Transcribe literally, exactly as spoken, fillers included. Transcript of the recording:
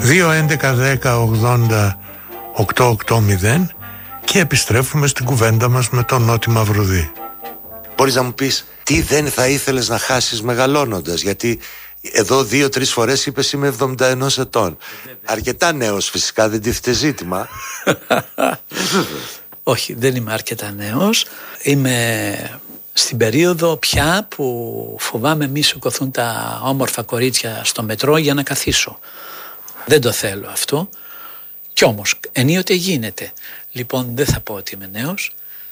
δύο έντεκα δέκα ογδόντα οκτακόσια ογδόντα και επιστρέφουμε στην κουβέντα μας με τον Νότι Μαυρουδή. Μπορείς να μου πεις τι δεν θα ήθελες να χάσεις μεγαλώνοντας? Γιατί εδώ δύο-τρεις φορές είπες είμαι εβδομήντα ένα ετών. Αρκετά νέος φυσικά, δεν τίθεται ζήτημα. Όχι, δεν είμαι αρκετά νέος. Είμαι στην περίοδο πια που φοβάμαι μη σηκωθούν τα όμορφα κορίτσια στο μετρό για να καθίσω. Δεν το θέλω αυτό. Κι όμως ενίοτε γίνεται. Λοιπόν, δεν θα πω ότι είμαι νέος.